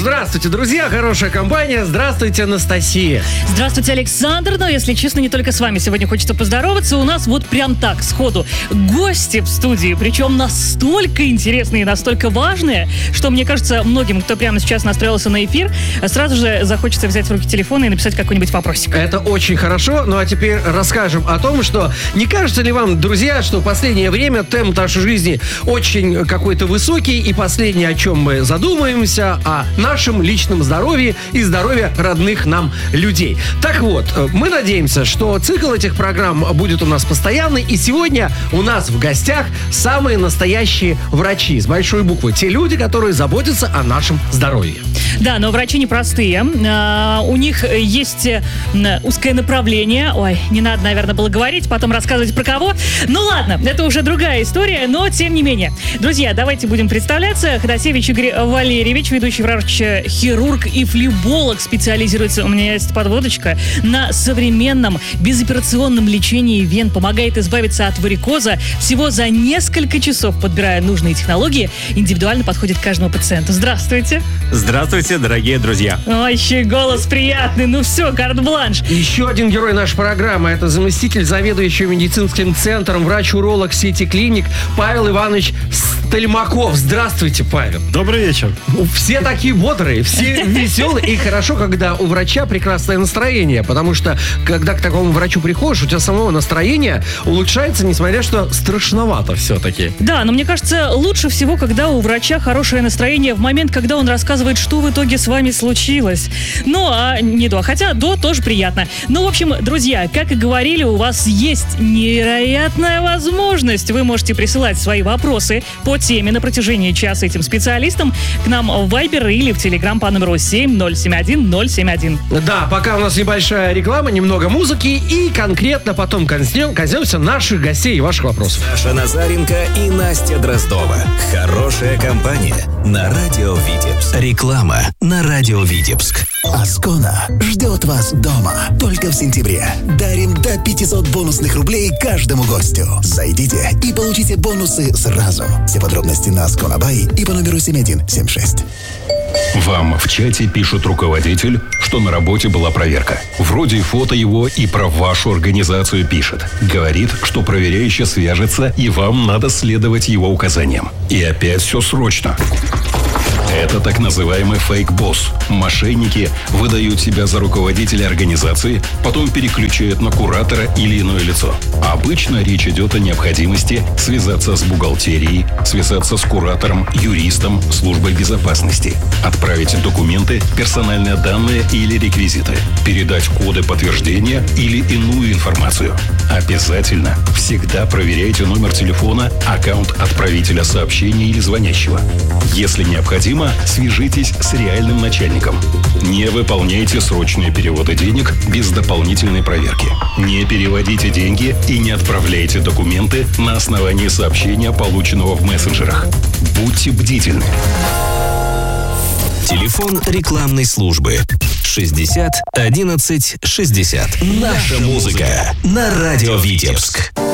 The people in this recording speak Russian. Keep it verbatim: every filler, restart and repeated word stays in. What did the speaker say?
Здравствуйте, друзья, хорошая компания. Здравствуйте, Анастасия. Здравствуйте, Александр. Но, если честно, не только с вами сегодня хочется поздороваться. У нас вот прям так, сходу, гости в студии. Причем настолько интересные и настолько важные, что, мне кажется, многим, кто прямо сейчас настроился на эфир, сразу же захочется взять в руки телефон и написать какой-нибудь вопросик. Это очень хорошо. Ну, а теперь расскажем о том, что не кажется ли вам, друзья, что в последнее время темп нашей жизни очень какой-то высокий, и последнее, о чем мы задумаемся, о нашем личном здоровье и здоровье родных нам людей. Так вот, мы надеемся, что цикл этих программ будет у нас постоянный, и сегодня у нас в гостях самые настоящие врачи с большой буквы. Те люди, которые заботятся о нашем здоровье. Да, но врачи непростые. А, у них есть узкое направление. Ой, не надо, наверное, было говорить, потом рассказывать про кого. Ну ладно, это уже другая история, но тем не менее. Друзья, давайте будем представляться. Ходосевич Игорь Валерьевич, ведущий врач-хирург и флеболог, специализируется, у меня есть подводочка, на современном безоперационном лечении вен. Помогает избавиться от варикоза всего за несколько часов, подбирая нужные технологии. Индивидуально подходит к каждому пациенту. Здравствуйте. Здравствуйте, дорогие друзья. Ой, еще голос приятный. Ну все, карт-бланш. Еще один герой нашей программы. Это заместитель заведующего медицинским центром, врач-уролог сети клиник Павел Иванович Стельмаков. Здравствуйте, Павел. Добрый вечер. Все такие бодрые, все веселые. И хорошо, когда у врача прекрасное настроение. Потому что, когда к такому врачу приходишь, у тебя самого настроение улучшается, несмотря что страшновато все-таки. Да, но мне кажется, лучше всего, когда у врача хорошее настроение в момент, когда он рассказывает, что в итоге с вами случилось. Ну, а не до. Хотя до тоже приятно. Ну, в общем, друзья, как и говорили, у вас есть невероятная возможность. Вы можете присылать свои вопросы по теме на протяжении часа этим специалистам к нам в Viber или в Telegram по номеру семь ноль семь один ноль семь один. Да, пока у нас небольшая реклама, немного музыки, и конкретно потом коснем, коснемся наших гостей и ваших вопросов. Саша Назаренко и Настя Дроздова. Хорошая компания на радио Витебск. Реклама на радио Витебск. Аскона ждет вас дома. Только в сентябре. Дарим до пятьсот бонусных рублей каждому гостю. Зайдите и получите бонусы сразу. Все подробности на Аскона Бай и по номеру семь один семь шесть. Вам в чате пишет руководитель, что на работе была проверка. Вроде фото его и про вашу организацию пишет. Говорит, что проверяющий свяжется, и вам надо следовать его указаниям. И опять все срочно. Это так называемый фейк-босс. Мошенники выдают себя за руководителя организации, потом переключают на куратора или иное лицо. Обычно речь идет о необходимости связаться с бухгалтерией, связаться с куратором, юристом, службой безопасности, отправить документы, персональные данные или реквизиты, передать коды подтверждения или иную информацию. Обязательно всегда проверяйте номер телефона, аккаунт отправителя сообщения или звонящего. Если необходимо, свяжитесь с реальным начальником. Не выполняйте срочные переводы денег без дополнительной проверки. Не переводите деньги и не отправляйте документы на основании сообщения, полученного в мессенджерах. Будьте бдительны. Телефон рекламной службы шестьдесят одиннадцать шестьдесят. Наша музыка на радио Витебск.